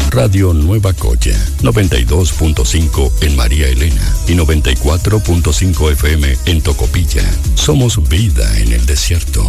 Radio Nueva Cocha, 92.5 en María Elena y 94.5 FM en Tocopilla. Somos vida en el desierto.